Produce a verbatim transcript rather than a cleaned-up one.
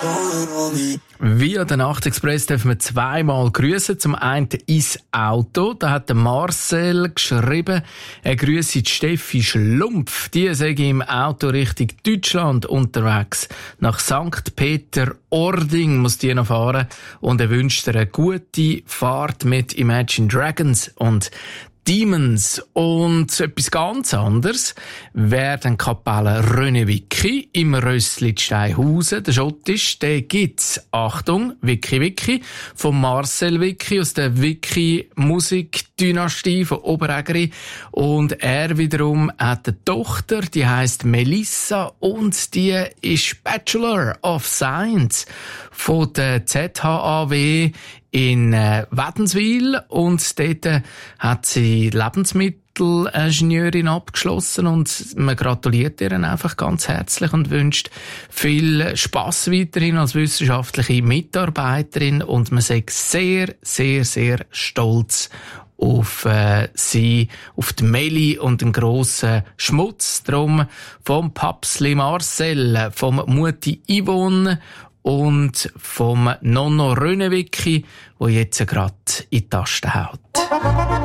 Via den Nachtexpress dürfen wir zweimal grüßen. Zum einen ins Auto. Da hat der Marcel geschrieben, er grüsse die Steffi Schlumpf. Die sei im Auto Richtung Deutschland unterwegs. Nach Sankt Peter-Ording muss die noch fahren. Und er wünscht ihr eine gute Fahrt mit Imagine Dragons und Demons. Und etwas ganz anderes wäre dann Kapelle Rönewicki im Rössli Steinhausen. Der Schottisch, der gibt's, Achtung, Wicki Wicki, von Marcel Wicki aus der Wicki Musikdynastie von Oberägeri. Und er wiederum hat eine Tochter, die heisst Melissa und die ist Bachelor of Science von der Z H A W in äh, Wädenswil, und dort äh, hat sie Lebensmittelingenieurin abgeschlossen, und man gratuliert ihr einfach ganz herzlich und wünscht viel Spass weiterhin als wissenschaftliche Mitarbeiterin, und man sagt sehr, sehr, sehr stolz auf äh, sie, auf die Meli und den grossen Schmutz drum vom Papsli Marcel, vom Mutti Yvonne und vom Nonno Rönewicki, wo jetzt gerade in die Tasten haut.